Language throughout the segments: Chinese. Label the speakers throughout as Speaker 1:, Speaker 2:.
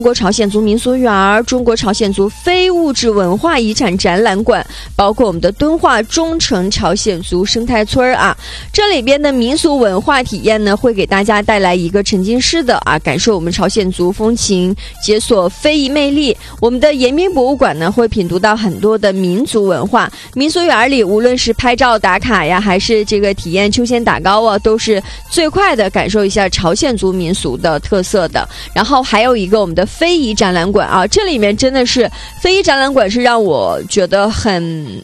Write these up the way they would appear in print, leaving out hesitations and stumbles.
Speaker 1: 中国朝鲜族民俗园、中国朝鲜族非物质文化遗产展览馆，包括我们的敦化中城朝鲜族生态村啊，这里边的民俗文化体验呢，会给大家带来一个沉浸式的感受我们朝鲜族风情，解锁非遗魅力。我们的延边博物馆呢，会品读到很多的民族文化。民俗园里，无论是拍照打卡呀，还是这个体验秋千打糕啊，都是最快的感受一下朝鲜族民俗的特色的。然后还有一个我们的非遗展览馆啊，这里面真的是非遗展览馆是让我觉得很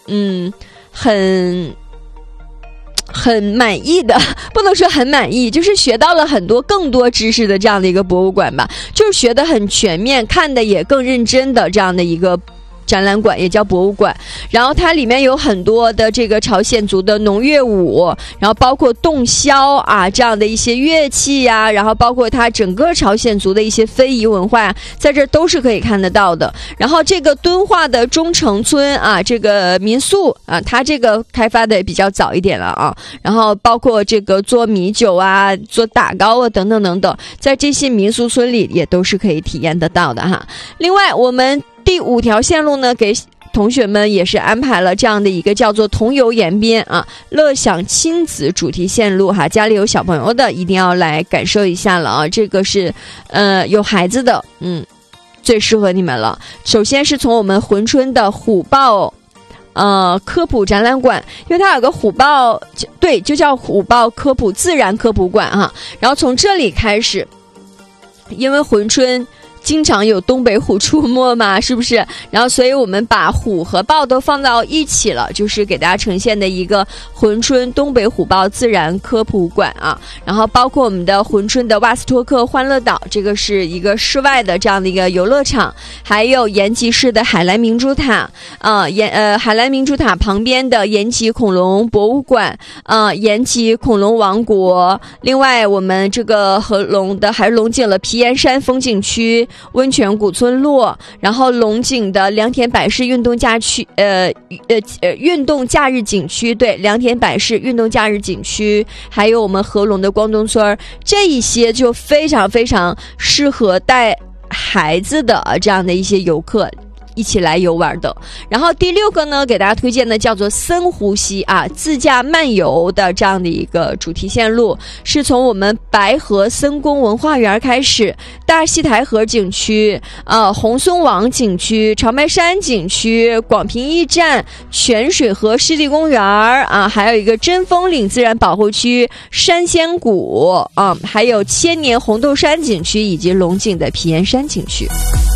Speaker 1: 满意的，不能说很满意，就是学到了很多更多知识的这样的一个博物馆吧，就是学得很全面，看的也更认真的这样的一个展览馆，也叫博物馆。然后它里面有很多的这个朝鲜族的农乐舞，然后包括洞箫啊这样的一些乐器呀，然后包括它整个朝鲜族的一些非遗文化，在这都是可以看得到的。然后这个敦化的中城村啊，这个民宿啊，它这个开发的也比较早一点了啊。然后包括这个做米酒啊、做打糕啊等等等等，在这些民俗村里也都是可以体验得到的哈。另外，我们第5条线路呢，给同学们也是安排了这样的一个叫做同游延边啊，乐享亲子主题线路哈，家里有小朋友的一定要来感受一下了啊，这个是有孩子的最适合你们了。首先是从我们珲春的虎豹科普展览馆，因为它有个虎豹，对，就叫虎豹科普自然科普馆哈。然后从这里开始，因为珲春经常有东北虎出没嘛，是不是？然后所以我们把虎和豹都放到一起了，就是给大家呈现的一个珲春东北虎豹自然科普馆啊。然后包括我们的珲春的瓦斯托克欢乐岛，这个是一个室外的这样的一个游乐场，还有延吉市的海蓝明珠塔海蓝明珠塔旁边的延吉恐龙博物馆延吉恐龙王国。另外我们这个合龙的还龙井了皮岩山风景区、温泉古村落，然后龙井的良田百世运动假区运动假日景区，对，良田百世运动假日景区，还有我们合龙的光东村，这一些就非常非常适合带孩子的这样的一些游客一起来游玩的。然后第6个呢，给大家推荐的叫做森湖溪自驾漫游的这样的一个主题线路，是从我们白河森宫文化园开始，大西台河景区红松网景区、长白山景区、广平驿站、泉水河湿地公园还有一个针锋岭自然保护区、山仙谷还有千年红豆山景区以及龙井的皮岩山景区。